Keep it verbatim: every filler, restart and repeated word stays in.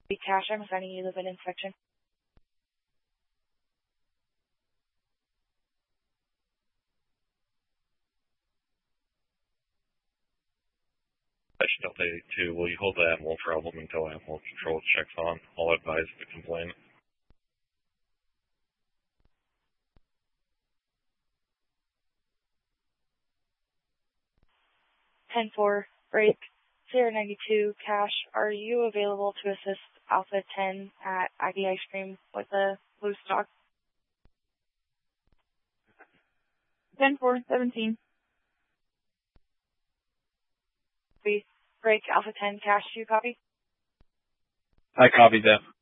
Cash, I'm assigning you the VIN inspection. Delta eighty-two, will you hold the animal problem until animal control checks on? I'll advise the complainant. ten four, break, zero ninety-two, Cash, are you available to assist Alpha ten at Aggie Ice Cream with the loose stock? ten four seventeen. Break, Alpha ten, Cash, do you copy? I copied that.